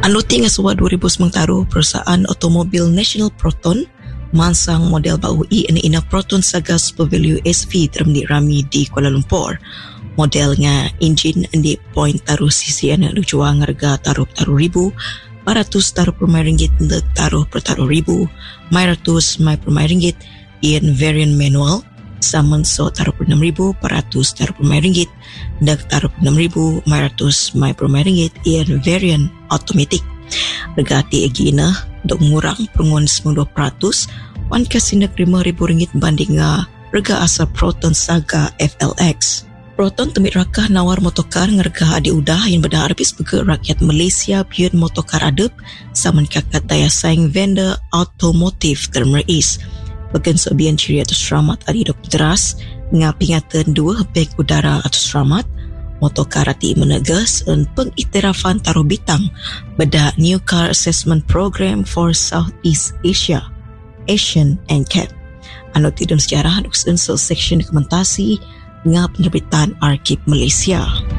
Anu tinggal suwa 2009 perusahaan automobil National Proton mansang model bau ina Proton Saga Super Value SV termdi rami di Kuala Lumpur. Modelnya enjin di point taruh sisi anak lujuang harga taruh ribu, 400 taruh per ringgit untuk taruh per ribu, 500 per ringgit in variant manual, saman so taruh per 6,000, 400 taruh per ringgit, untuk taruh per 6,000, 500 per ringgit in variant automatic. Harga ti agina untuk mengurang perungun 92%, wan kasindak RM5,000 banding harga asal Proton Saga FLX. Proton temit rakah nawar motokar ngergah adi udah yang beda arbis bege rakyat Malaysia piun motokar adep saman kakat daya saing vendor automotif termeris. Bagian sebian ciri atau selamat adi dok deras ngapingatan 2 beg udara atau selamat motokar ati menegas dan pengiktirafan taruh bitang beda New Car Assessment Program for Southeast Asia Asian NCAP. Anu tidum sejarah duk unsur seksyen dokumentasi ngap penerbitan Arkib Malaysia.